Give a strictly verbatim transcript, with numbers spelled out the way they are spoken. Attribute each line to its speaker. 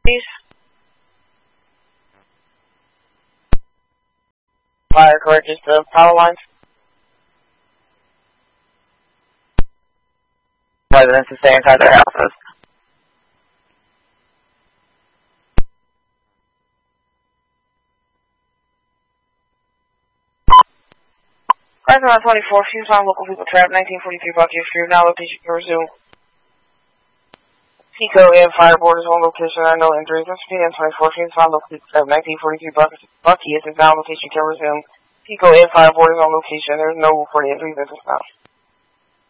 Speaker 1: Please. Fire cord, just the power lines. Residents to stay inside their houses. Resident on twenty-four, fuse on local people trapped, nineteen forty-three Bucky Street, now location to resume. Pico and fireboard is one location, there are no injuries. S P N twenty-four, fuse on local people trapped, nineteen forty-three Bucky is now location to resume. Pico and fireboard is on location, there is no reported injuries at this time.